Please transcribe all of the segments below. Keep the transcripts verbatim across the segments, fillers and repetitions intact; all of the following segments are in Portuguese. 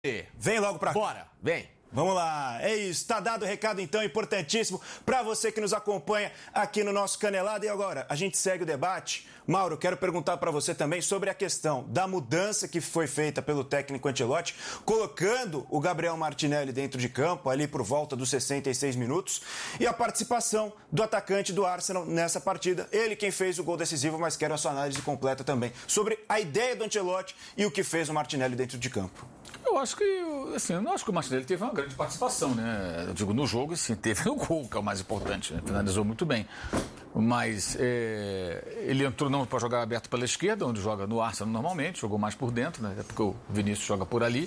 Vem logo pra cá. Bora, vem. Vamos lá, é isso, tá dado o recado então, importantíssimo para você que nos acompanha aqui no nosso Canelada. E agora, a gente segue o debate. Mauro, quero perguntar para você também sobre a questão da mudança que foi feita pelo técnico Ancelotti, colocando o Gabriel Martinelli dentro de campo, ali por volta dos sessenta e seis minutos, e a participação do atacante do Arsenal nessa partida. Ele quem fez o gol decisivo, mas quero a sua análise completa também sobre a ideia do Ancelotti e o que fez o Martinelli dentro de campo. Eu acho que, assim, eu não acho que o Martinelli teve uma grande participação, né? Eu digo, no jogo, sim, teve o gol, que é o mais importante, né? Finalizou muito bem. Mas é, ele entrou não para jogar aberto pela esquerda, onde joga no Arsenal normalmente, jogou mais por dentro, né? Porque o Vinícius joga por ali.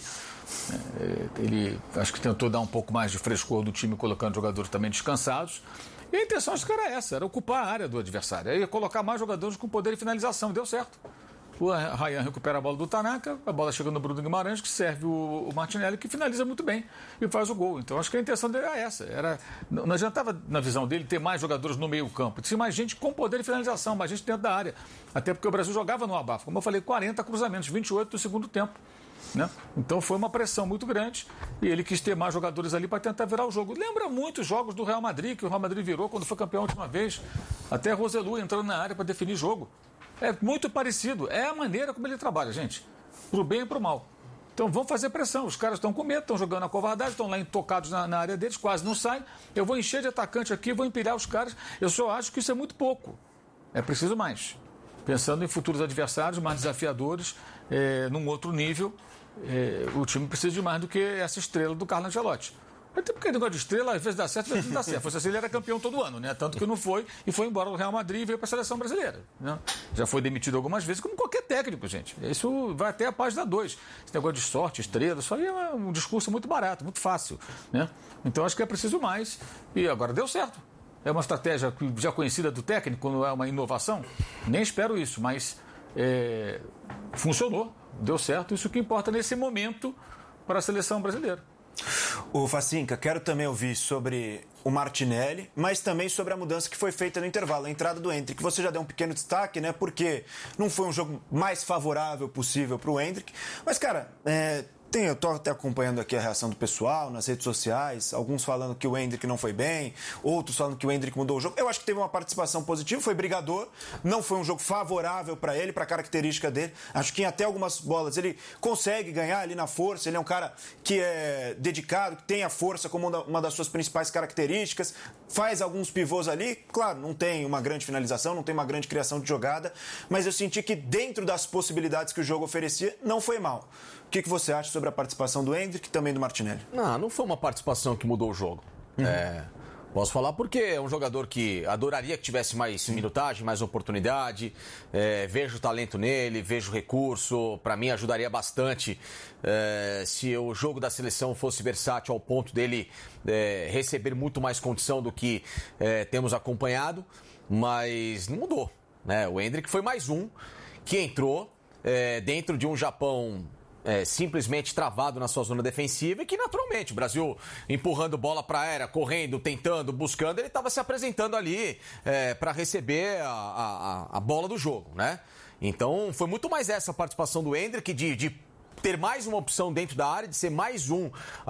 É, ele, acho que tentou dar um pouco mais de frescor do time, colocando jogadores também descansados. E a intenção, acho que era essa, era ocupar a área do adversário. Aí colocar mais jogadores com poder de finalização, deu certo. O Ryan recupera a bola do Tanaka, a bola chega no Bruno Guimarães, que serve o, o Martinelli, que finaliza muito bem e faz o gol. Então acho que a intenção dele era essa. Era, não adiantava, na visão dele, ter mais jogadores no meio campo. Tinha mais gente com poder de finalização, mais gente dentro da área. Até porque o Brasil jogava no abafo. Como eu falei, quarenta cruzamentos, vinte e oito do segundo tempo. Né? Então foi uma pressão muito grande e ele quis ter mais jogadores ali para tentar virar o jogo. Lembra muito os jogos do Real Madrid, que o Real Madrid virou quando foi campeão a última vez. Até Roselu entrando na área para definir jogo. É muito parecido. É a maneira como ele trabalha, gente. Pro bem e pro mal. Então vamos fazer pressão. Os caras estão com medo, estão jogando a covardagem, estão lá intocados na, na área deles, quase não saem. Eu vou encher de atacante aqui, vou empilhar os caras. Eu só acho que isso é muito pouco. É preciso mais. Pensando em futuros adversários mais desafiadores, é, num outro nível, é, o time precisa de mais do que essa estrela do Carlo Ancelotti. Até porque o negócio de estrela, às vezes dá certo, às vezes não dá certo. Fosse assim, ele era campeão todo ano, né? Tanto que não foi e foi embora do Real Madrid e veio para a seleção brasileira. Né? Já foi demitido algumas vezes, como qualquer técnico, gente. Isso vai até a página dois. Esse negócio de sorte, estrela, isso aí é um discurso muito barato, muito fácil. Né? Então acho que é preciso mais. E agora deu certo. É uma estratégia já conhecida do técnico, não é uma inovação? Nem espero isso, mas é, funcionou, deu certo. Isso que importa nesse momento para a seleção brasileira. O Facinca, quero também ouvir sobre o Martinelli, mas também sobre a mudança que foi feita no intervalo, a entrada do Endrick. Você já deu um pequeno destaque, né? Porque não foi um jogo mais favorável possível para o Endrick. Mas, cara, é, tem, eu tô até acompanhando aqui a reação do pessoal nas redes sociais, alguns falando que o Endrick não foi bem, outros falando que o Endrick mudou o jogo. Eu acho que teve uma participação positiva, foi brigador, não foi um jogo favorável para ele, para a característica dele. Acho que em até algumas bolas ele consegue ganhar ali na força, ele é um cara que é dedicado, que tem a força como uma das suas principais características, faz alguns pivôs ali, claro, não tem uma grande finalização, não tem uma grande criação de jogada, mas eu senti que dentro das possibilidades que o jogo oferecia, não foi mal. O que, que você acha sobre a participação do Endrick e também do Martinelli? Não, não foi uma participação que mudou o jogo. Uhum. É, posso falar porque é um jogador que adoraria que tivesse mais Sim. minutagem, mais oportunidade. É, vejo talento nele, vejo recurso. Para mim ajudaria bastante é, se o jogo da seleção fosse versátil ao ponto dele é, receber muito mais condição do que é, temos acompanhado. Mas não mudou. Né? O Endrick foi mais um que entrou é, dentro de um Japão... É, simplesmente travado na sua zona defensiva e que naturalmente o Brasil empurrando bola para a área, correndo, tentando, buscando, ele estava se apresentando ali é, para receber a, a, a bola do jogo, né? Então foi muito mais essa participação do Endrick de, de ter mais uma opção dentro da área, de ser mais um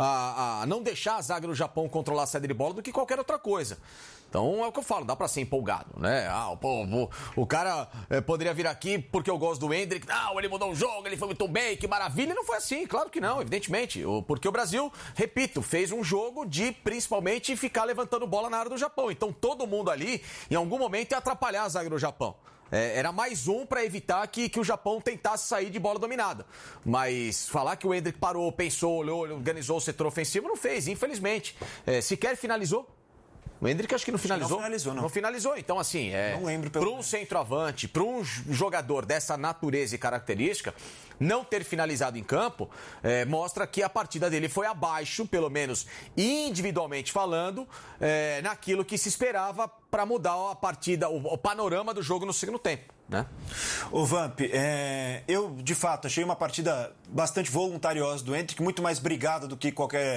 a, a não deixar a zaga do Japão controlar a saída de bola do que qualquer outra coisa. Então é o que eu falo, dá pra ser empolgado, né? Ah, pô, o, o cara é, poderia vir aqui porque eu gosto do Endrick, não, ele mudou o jogo, ele foi muito bem, que maravilha. E não foi assim, claro que não, evidentemente. Porque o Brasil, repito, fez um jogo de principalmente ficar levantando bola na área do Japão. Então todo mundo ali, em algum momento, ia atrapalhar a zaga do Japão. É, era mais um para evitar que, que o Japão tentasse sair de bola dominada. Mas falar que o Endrick parou, pensou, olhou, organizou o setor ofensivo, não fez, infelizmente. É, sequer finalizou. O Endrick acho que não finalizou. Não finalizou, não. Não finalizou. Então, assim, é, não lembro pelo... para um centroavante, para um jogador dessa natureza e característica, não ter finalizado em campo, é, mostra que a partida dele foi abaixo, pelo menos individualmente falando, é, naquilo que se esperava para mudar a partida, o, o panorama do jogo no segundo tempo. Né? Ô Vamp, é, eu de fato achei uma partida bastante voluntariosa do Endrick, muito mais brigada do que qualquer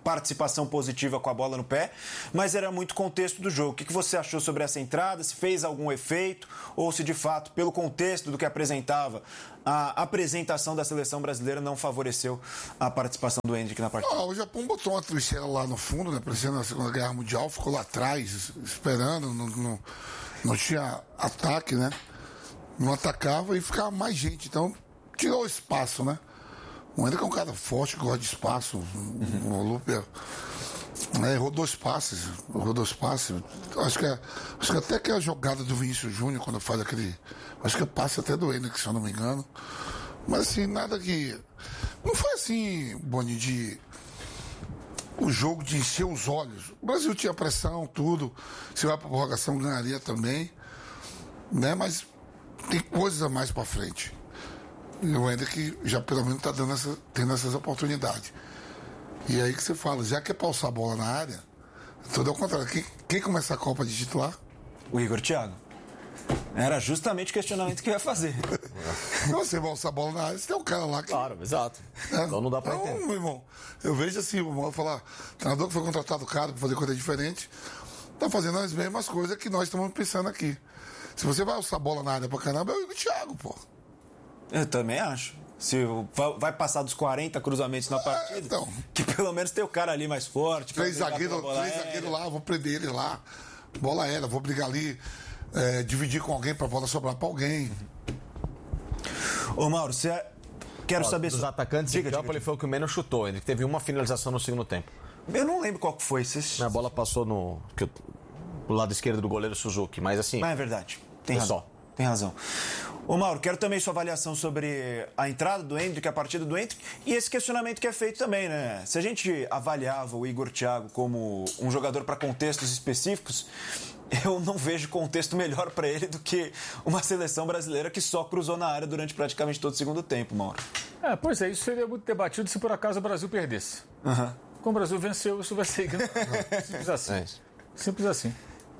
participação positiva com a bola no pé, mas era muito contexto do jogo. O que você achou sobre essa entrada? Se fez algum efeito ou se de fato, pelo contexto do que apresentava, a apresentação da seleção brasileira não favoreceu a participação do Endrick na partida? Ah, o Japão botou uma trincheira lá no fundo, né, parecendo na Segunda Guerra Mundial, ficou lá atrás esperando, não, não, não tinha ataque, né? Não atacava e ficava mais gente, então tirou espaço, né? O Endrick é um cara forte, que gosta de espaço. Uhum. O Lupe é, errou dois passes. Errou dois passes. Acho que, é, acho que até que a jogada do Vinícius Júnior, quando faz aquele. Acho que passa até do Endrick, se eu não me engano. Mas assim, nada que. Não foi assim, Boni, de. O jogo de encher os olhos. O Brasil tinha pressão, tudo. Se vai pra prorrogação, ganharia também. Né? Mas tem coisas a mais pra frente. E o Endrick já pelo menos está dando essa, tendo essas oportunidades. E aí que você fala, já que é passar a bola na área, tudo ao contrário. Quem, quem começa a Copa de titular? O Igor Thiago. Era justamente o questionamento que eu ia fazer. Se você vai alçar a bola na área, você tem um cara lá que... Claro, exato. É, então não dá pra então, entender. meu irmão, eu vejo assim, o irmão falar, treinador que foi contratado caro para fazer coisa diferente, tá fazendo as mesmas coisas que nós estamos pensando aqui. Se você vai alçar a bola na área pra caramba, é o Igor Thiago, pô. Eu também acho. Se vai passar dos quarenta cruzamentos na partida, é, então, que pelo menos tem o cara ali mais forte. Três zagueiros zagueiro lá, vou prender ele lá. Bola aérea, vou brigar ali, é, dividir com alguém pra bola sobrar pra alguém. Ô Mauro, você... Quero Ó, saber... Dos so... atacantes diga, em campo, diga, ele diga. foi o que menos chutou. Ele teve uma finalização no segundo tempo. Eu não lembro qual que foi. Vocês... A bola passou no... Que eu... do lado esquerdo do goleiro Suzuki, mas assim... Mas é verdade. Tem é razão. só. Tem razão. Ô Mauro, quero também sua avaliação sobre a entrada do Endrick, a partida do Endrick e esse questionamento que é feito também, né? Se a gente avaliava o Igor Thiago como um jogador para contextos específicos, eu não vejo contexto melhor para ele do que uma seleção brasileira que só cruzou na área durante praticamente todo o segundo tempo, Mauro. É, pois é, isso seria muito debatido se por acaso o Brasil perdesse. Uhum. Como o Brasil venceu, isso vai ser simples assim. É isso. Simples assim.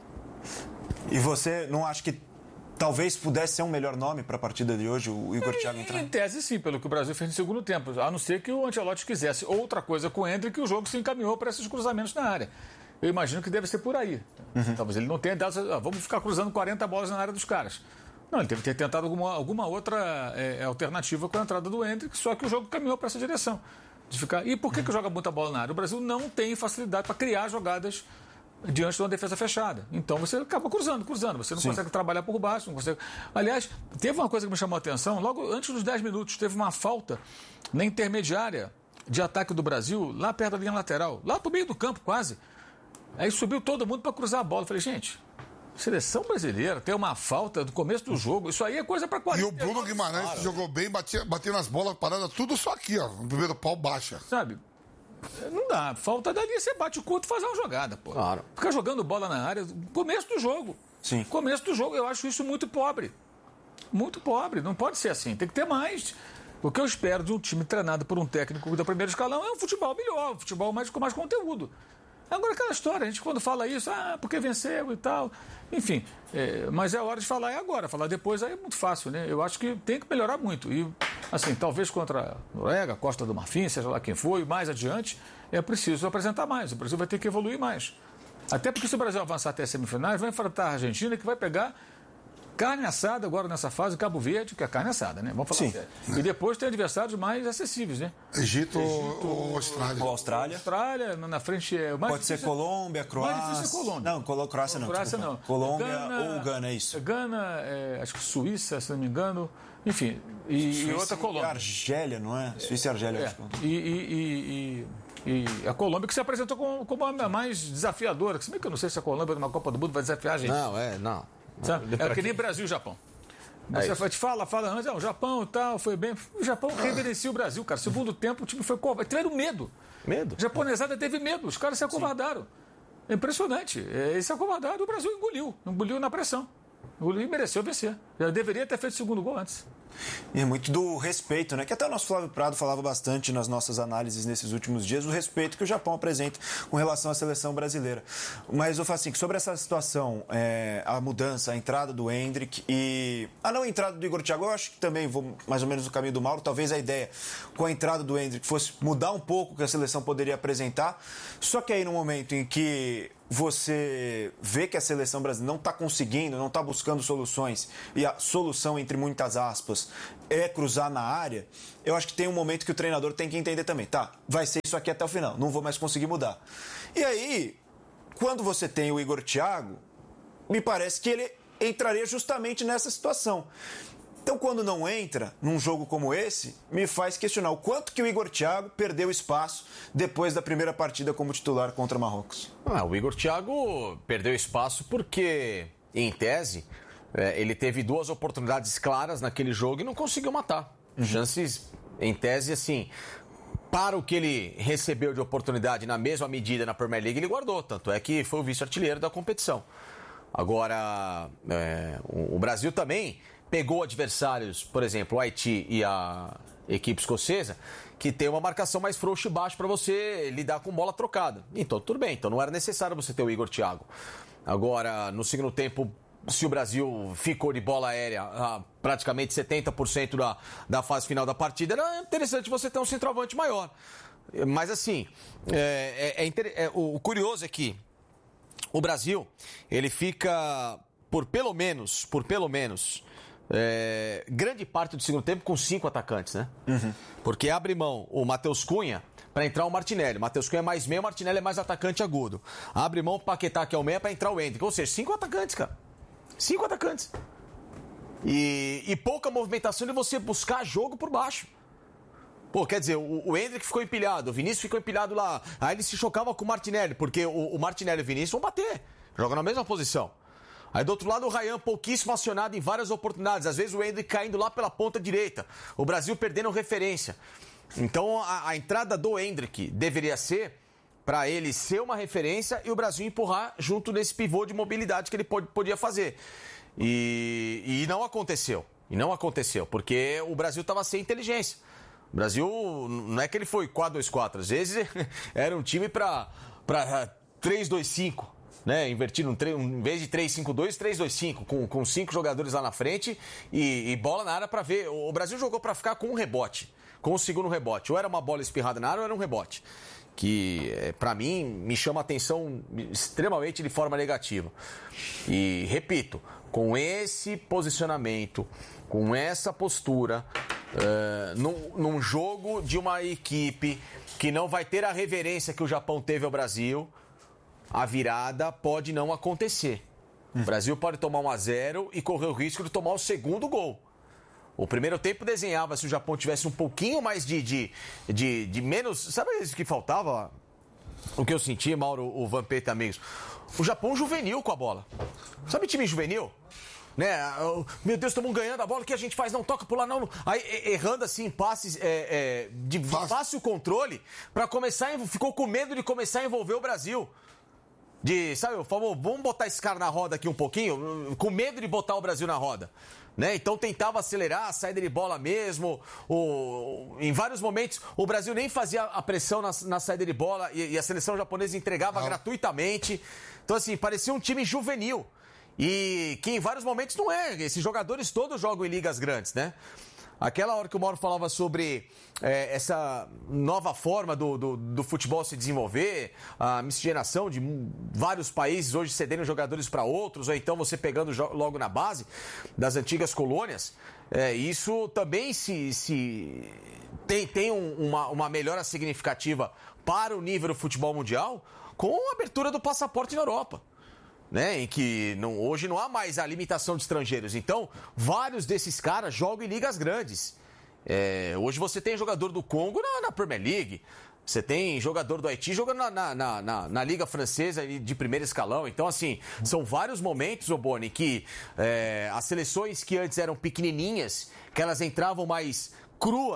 E você não acha que talvez pudesse ser um melhor nome para a partida de hoje, o Igor Thiago entrar? Em tese, sim, pelo que o Brasil fez no segundo tempo. A não ser que o Ancelotti quisesse outra coisa com o Endrick, que o jogo se encaminhou para esses cruzamentos na área. Eu imagino que deve ser por aí. Uhum. Talvez ele não tenha dado... Ah, vamos ficar cruzando quarenta bolas na área dos caras. Não, ele deve ter tentado alguma, alguma outra é, alternativa com a entrada do Endrick, só que o jogo caminhou para essa direção. De ficar... E por que, que joga muita bola na área? O Brasil não tem facilidade para criar jogadas diante de uma defesa fechada. Então você acaba cruzando, cruzando. Você não Sim. consegue trabalhar por baixo, não consegue... Aliás, teve uma coisa que me chamou a atenção. Logo antes dos dez minutos, teve uma falta na intermediária de ataque do Brasil, lá perto da linha lateral, lá pro meio do campo, quase. Aí subiu todo mundo para cruzar a bola. Eu falei, gente, seleção brasileira tem uma falta do começo do jogo. Isso aí é coisa para quarenta. E o Bruno Guimarães cara. jogou bem, batia, batia nas bolas paradas, tudo só aqui, ó. No primeiro pau baixa. Sabe? Não dá. Falta dali, você bate o curto e faz uma jogada, pô. Claro. Ficar jogando bola na área, começo do jogo. Sim. Começo do jogo, eu acho isso muito pobre. Muito pobre. Não pode ser assim. Tem que ter mais. O que eu espero de um time treinado por um técnico do primeiro escalão é um futebol melhor, um futebol mais, com mais conteúdo. Agora, aquela história, a gente quando fala isso, ah, porque venceu e tal. Enfim, é, mas é a hora de falar é agora. Falar depois aí é muito fácil, né? Eu acho que tem que melhorar muito. E, assim, talvez contra a Noruega, Costa do Marfim, seja lá quem for, e mais adiante, é preciso apresentar mais. O Brasil vai ter que evoluir mais. Até porque se o Brasil avançar até as semifinais, vai enfrentar a Argentina, que vai pegar carne assada agora nessa fase, Cabo Verde, que é carne assada, né? Vamos falar Sim. sério. E depois tem adversários mais acessíveis, né? Egito, Egito ou Austrália? Ou Austrália. Austrália, na frente é o mais Pode ser difícil. Colômbia, Croácia. Mais difícil é Colômbia. Não, Colo... Croácia não. Croácia desculpa. não. Colômbia Gana, ou Gana, é isso. Gana, é, acho que Suíça, se não me engano. Enfim, e, Suíça e outra Colômbia. E Argélia, não é? Suíça e Argélia. É, acho que... e, e, e, e a Colômbia que se apresentou como, como a mais desafiadora. Se bem que eu não sei se a Colômbia numa Copa do Mundo vai desafiar a gente. Não, é, não. Sabe? É que nem Brasil e Japão. Você é te fala, fala antes, ah, o Japão e tal, foi bem. O Japão reverencia o Brasil, cara. Segundo tempo, o time foi covarde. Tiveram medo. Medo? A japonesada teve medo. Os caras se acovardaram. É impressionante. Eles se acovardaram. O Brasil engoliu. Engoliu na pressão. Engoliu e mereceu vencer. Já deveria ter feito o segundo gol antes. E é muito do respeito, né? Que até o nosso Flávio Prado falava bastante nas nossas análises nesses últimos dias, o respeito que o Japão apresenta com relação à seleção brasileira. Mas eu falo assim, que sobre essa situação, é, a mudança, a entrada do Endrick e a não entrada do Igor Thiago, eu acho que também vou mais ou menos no caminho do Mauro, talvez a ideia com a entrada do Endrick fosse mudar um pouco o que a seleção poderia apresentar, só que aí no momento em que você vê que a seleção brasileira não está conseguindo, não está buscando soluções, e a solução, entre muitas aspas, é cruzar na área, eu acho que tem um momento que o treinador tem que entender também, tá, vai ser isso aqui até o final, não vou mais conseguir mudar. E aí, quando você tem o Igor Thiago, me parece que ele entraria justamente nessa situação. Então, quando não entra num jogo como esse, me faz questionar o quanto que o Igor Thiago perdeu espaço depois da primeira partida como titular contra o Marrocos. Ah, o Igor Thiago perdeu espaço porque, em tese, ele teve duas oportunidades claras naquele jogo e não conseguiu matar. Uhum. Chances, em tese, assim, para o que ele recebeu de oportunidade na mesma medida na Premier League, ele guardou. Tanto é que foi o vice-artilheiro da competição. Agora, é, o Brasil também pegou adversários, por exemplo, o Haiti e a equipe escocesa, que tem uma marcação mais frouxa e baixa para você lidar com bola trocada. Então, tudo bem. Então, não era necessário você ter o Igor Thiago. Agora, no segundo tempo, se o Brasil ficou de bola aérea a praticamente setenta por cento da, da fase final da partida, era interessante você ter um centroavante maior. Mas, assim, é, é, é, inter... é, o curioso é que o Brasil, ele fica por pelo menos, por pelo menos... É, grande parte do segundo tempo com cinco atacantes, né? Uhum. Porque abre mão o Matheus Cunha para entrar o Martinelli. O Matheus Cunha é mais meio, o Martinelli é mais atacante agudo. Abre mão o Paquetá, que é o meia, para entrar o Endrick. Ou seja, cinco atacantes, cara. Cinco atacantes. E, e pouca movimentação de você buscar jogo por baixo. Pô, quer dizer, o, o Endrick ficou empilhado, o Vinícius ficou empilhado lá. Aí ele se chocava com o Martinelli, porque o, o Martinelli e o Vinícius vão bater. Jogam na mesma posição. Aí do outro lado o Ryan pouquíssimo acionado em várias oportunidades. Às vezes o Endrick caindo lá pela ponta direita. O Brasil perdendo referência. Então a, a entrada do Endrick deveria ser para ele ser uma referência e o Brasil empurrar junto nesse pivô de mobilidade que ele pode, podia fazer. E, e não aconteceu. E não aconteceu, porque o Brasil estava sem inteligência. O Brasil, não é que ele foi quatro dois quatro. Às vezes era um time para três dois cinco. Né, invertindo um, um, em vez de três cinco dois, três dois cinco, com, com cinco jogadores lá na frente e, e bola na área para ver. O Brasil jogou para ficar com um rebote, com o segundo rebote. Ou era uma bola espirrada na área ou era um rebote. Que, é, para mim, me chama a atenção extremamente de forma negativa. E, repito, com esse posicionamento, com essa postura, uh, num, num jogo de uma equipe que não vai ter a reverência que o Japão teve ao Brasil, a virada pode não acontecer. O Brasil pode tomar um a zero e correr o risco de tomar o segundo gol. O primeiro tempo desenhava se o Japão tivesse um pouquinho mais de, de, de, de menos... Sabe isso que faltava? O que eu senti, Mauro, o Vampeta, amigos? O Japão juvenil com a bola. Sabe time juvenil? Né? Meu Deus, estamos ganhando a bola, o que a gente faz? Não toca por lá, não. Aí errando assim, passes é, é, de, de fácil controle, para começar, ficou com medo de começar a envolver o Brasil. De, sabe, por favor, vamos botar esse cara na roda aqui um pouquinho, com medo de botar o Brasil na roda. Né? Então tentava acelerar a saída de bola mesmo. O, em vários momentos, o Brasil nem fazia a pressão na, na saída de bola e, e a seleção japonesa entregava ah. gratuitamente. Então, assim, parecia um time juvenil. E que em vários momentos não é. Esses jogadores todos jogam em ligas grandes, né? Aquela hora que o Mauro falava sobre é, essa nova forma do, do, do futebol se desenvolver, a miscigenação de vários países hoje cedendo jogadores para outros, ou então você pegando logo na base das antigas colônias, é, isso também se, se tem, tem um, uma, uma melhora significativa para o nível do futebol mundial com a abertura do passaporte na Europa. Né, em que não, hoje não há mais a limitação de estrangeiros. Então, vários desses caras jogam em ligas grandes. É, hoje você tem jogador do Congo na, na Premier League. Você tem jogador do Haiti jogando na, na, na, na, na Liga Francesa de primeiro escalão. Então, assim, são vários momentos, ô Boni, que é, as seleções que antes eram pequenininhas, que elas entravam mais cruas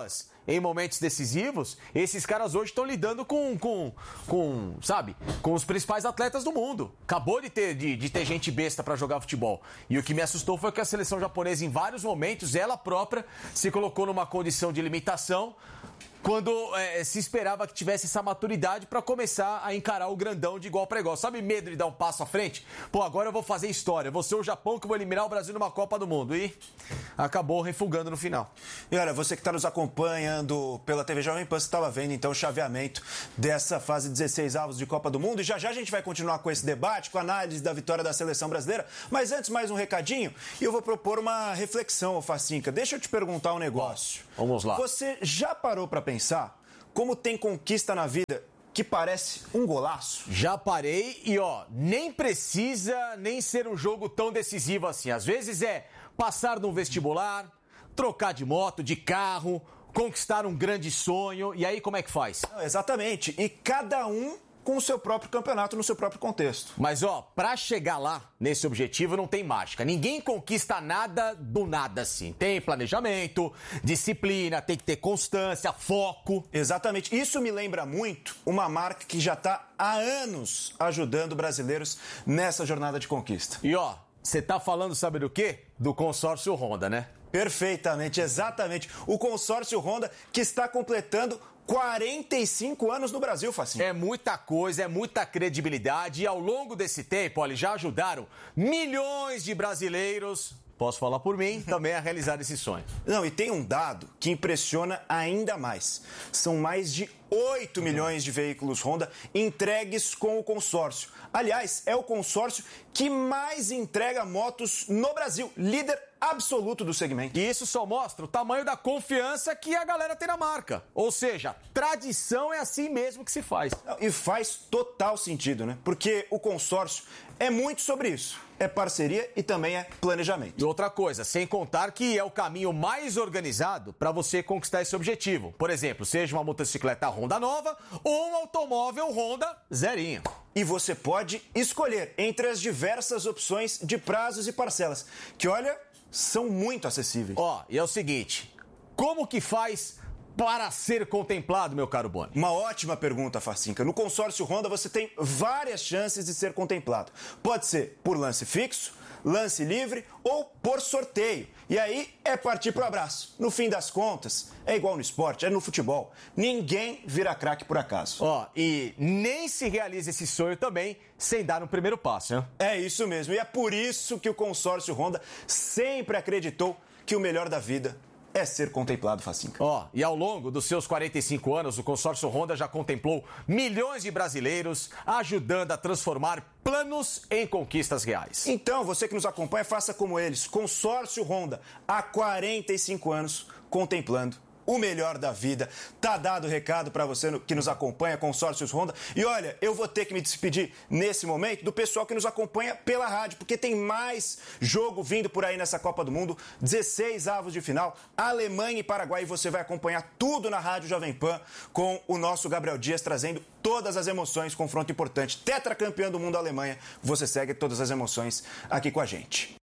em momentos decisivos, esses caras hoje estão lidando com, com, com, sabe, com os principais atletas do mundo. Acabou de ter, de, de ter gente besta para jogar futebol. E o que me assustou foi que a seleção japonesa, em vários momentos, ela própria se colocou numa condição de limitação quando é, se esperava que tivesse essa maturidade para começar a encarar o grandão de igual para igual. Sabe medo de dar um passo à frente? Pô, agora eu vou fazer história. Vou ser o Japão que vou eliminar o Brasil numa Copa do Mundo. E acabou refugando no final. E olha, você que está nos acompanhando pela T V Jovem Pan, você estava vendo então o chaveamento dessa fase dezesseis avos de Copa do Mundo. E já já a gente vai continuar com esse debate, com a análise da vitória da seleção brasileira. Mas antes, mais um recadinho. E eu vou propor uma reflexão, ô Facinca. Deixa eu te perguntar um negócio. Vamos lá. Você já parou para pensar como tem conquista na vida que parece um golaço? Já parei e, ó, nem precisa nem ser um jogo tão decisivo assim. Às vezes é passar num vestibular, trocar de moto, de carro, conquistar um grande sonho. E aí, como é que faz? Não, exatamente. E cada um com o seu próprio campeonato, no seu próprio contexto. Mas, ó, pra chegar lá, nesse objetivo, não tem mágica. Ninguém conquista nada do nada, assim. Tem planejamento, disciplina, tem que ter constância, foco. Exatamente. Isso me lembra muito uma marca que já está há anos ajudando brasileiros nessa jornada de conquista. E, ó, você tá falando, sabe do quê? Do consórcio Honda, né? Perfeitamente, exatamente. O consórcio Honda que está completando quarenta e cinco anos no Brasil, Facinho. É muita coisa, é muita credibilidade e ao longo desse tempo, olha, já ajudaram milhões de brasileiros, posso falar por mim, também a realizar esse sonho. Não, e tem um dado que impressiona ainda mais. São mais de oito milhões de veículos Honda entregues com o consórcio. Aliás, é o consórcio que mais entrega motos no Brasil, líder absoluto do segmento. E isso só mostra o tamanho da confiança que a galera tem na marca. Ou seja, tradição é assim mesmo que se faz. E faz total sentido, né? Porque o consórcio é muito sobre isso. É parceria e também é planejamento. E outra coisa, sem contar que é o caminho mais organizado para você conquistar esse objetivo. Por exemplo, seja uma motocicleta Honda nova ou um automóvel Honda zerinho. E você pode escolher entre as diversas opções de prazos e parcelas, que, olha, são muito acessíveis. Ó, e é o seguinte, como que faz para ser contemplado, meu caro Boni? Uma ótima pergunta, Facinca. No consórcio Honda você tem várias chances de ser contemplado. Pode ser por lance fixo, lance livre ou por sorteio. E aí é partir pro abraço. No fim das contas, é igual no esporte, é no futebol. Ninguém vira craque por acaso. Ó, e nem se realiza esse sonho também sem dar um primeiro passo, né? É isso mesmo. E é por isso que o consórcio Honda sempre acreditou que o melhor da vida é ser contemplado, Facinca. Ó, e ao longo dos seus quarenta e cinco anos, o consórcio Honda já contemplou milhões de brasileiros, ajudando a transformar planos em conquistas reais. Então, você que nos acompanha, faça como eles. Consórcio Honda, há quarenta e cinco anos, contemplando o melhor da vida. Tá dado o recado para você que nos acompanha, Consórcios Honda. E olha, eu vou ter que me despedir nesse momento do pessoal que nos acompanha pela rádio, porque tem mais jogo vindo por aí nessa Copa do Mundo. dezesseis avos de final, Alemanha e Paraguai. E você vai acompanhar tudo na Rádio Jovem Pan com o nosso Gabriel Dias trazendo todas as emoções, confronto importante. Tetracampeão do mundo Alemanha. Você segue todas as emoções aqui com a gente.